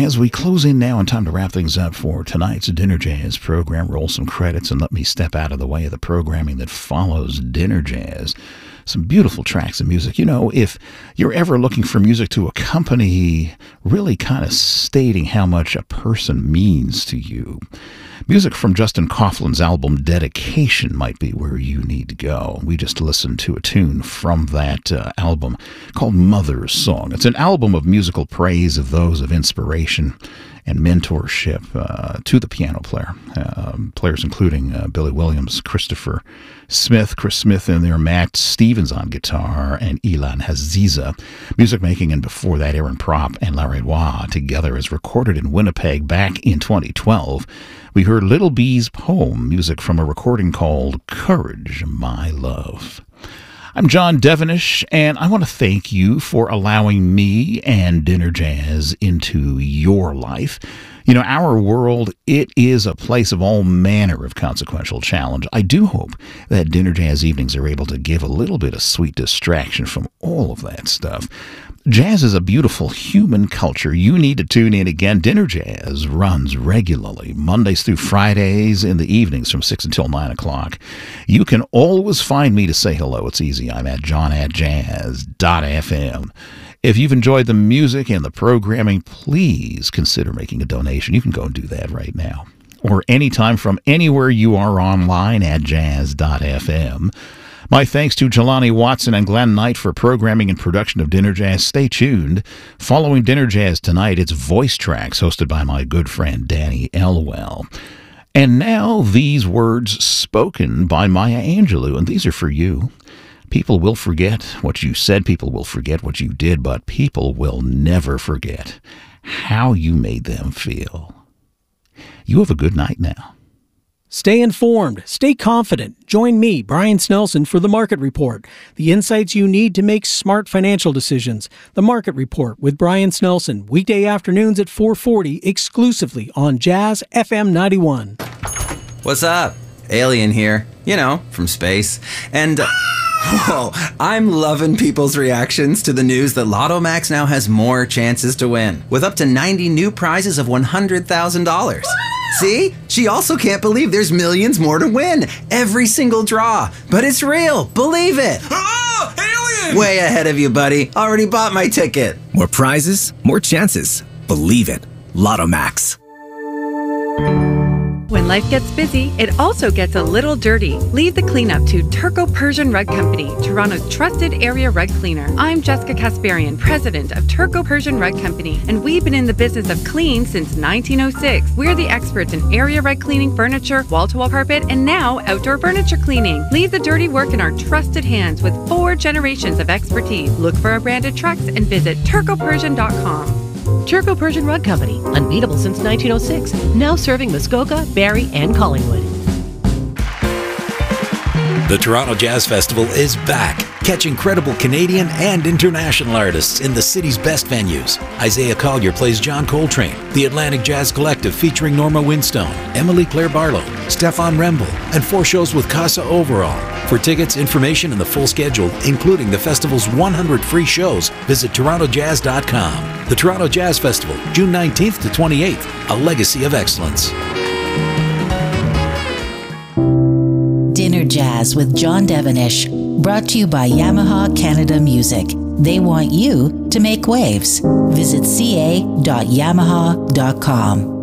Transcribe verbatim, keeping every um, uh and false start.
as we close in now and time to wrap things up for tonight's Dinner Jazz program, roll some credits and let me step out of the way of the programming that follows Dinner Jazz. Some beautiful tracks of music. You know, if you're ever looking for music to accompany really kind of stating how much a person means to you, music from Justin Coughlin's album Dedication might be where you need to go. We just listened to a tune from that uh, album called Mother's Song. It's an album of musical praise of those of inspiration and mentorship uh, to the piano player. Uh, players including uh, Billy Williams, Christopher Smith, Chris Smith in there, Matt Stevens on guitar, and Ilan Haziza. Music making, and before that, Aaron Propp and Larry Waugh together as recorded in Winnipeg back in twenty twelve. We heard Little Bee's poem, music from a recording called Courage, My Love. I'm John Devenish, and I want to thank you for allowing me and Dinner Jazz into your life. You know, our world, it is a place of all manner of consequential challenge. I do hope that Dinner Jazz evenings are able to give a little bit of sweet distraction from all of that stuff. Jazz is a beautiful human culture. You need to tune in again. Dinner Jazz runs regularly, Mondays through Fridays in the evenings from six until nine o'clock. You can always find me to say hello. It's easy. I'm at john at jazz dot f m. If you've enjoyed the music and the programming, please consider making a donation. You can go and do that right now, or anytime from anywhere you are online at jazz dot f m. My thanks to Jelani Watson and Glenn Knight for programming and production of Dinner Jazz. Stay tuned. Following Dinner Jazz tonight, it's Voice Tracks, hosted by my good friend Danny Elwell. And now these words spoken by Maya Angelou, and these are for you. People will forget what you said, people will forget what you did, but people will never forget how you made them feel. You have a good night now. Stay informed. Stay confident. Join me, Brian Snelson, for The Market Report. The insights you need to make smart financial decisions. The Market Report with Brian Snelson. Weekday afternoons at four forty, exclusively on Jazz F M ninety-one. What's up? Alien here. You know, from space. And... Uh, whoa, I'm loving people's reactions to the news that Lotto Max now has more chances to win, with up to ninety new prizes of one hundred thousand dollars. See? She also can't believe there's millions more to win. Every single draw. But it's real. Believe it. Oh, alien! Way ahead of you, buddy. Already bought my ticket. More prizes, more chances. Believe it. Lotto Max. When life gets busy, it also gets a little dirty. Leave the cleanup to Turco Persian Rug Company, Toronto's trusted area rug cleaner. I'm Jessica Kasparian, president of Turco Persian Rug Company, and we've been in the business of clean since nineteen oh six. We're the experts in area rug cleaning, furniture, wall-to-wall carpet, and now outdoor furniture cleaning. Leave the dirty work in our trusted hands with four generations of expertise. Look for our branded trucks and visit turco persian dot com. Turco Persian Rug Company, unbeatable since nineteen oh six, now serving Muskoka, Barrie, and Collingwood. The Toronto Jazz Festival is back. Catch incredible Canadian and international artists in the city's best venues. Isaiah Collier plays John Coltrane, the Atlantic Jazz Collective featuring Norma Winstone, Emily Claire Barlow, Stefan Remble, and four shows with Casa Overall. For tickets, information, and the full schedule, including the festival's one hundred free shows, visit toronto jazz dot com. The Toronto Jazz Festival, June nineteenth to twenty-eighth, a legacy of excellence. Dinner Jazz with John Devenish, brought to you by Yamaha Canada Music. They want you to make waves. Visit c a dot yamaha dot com.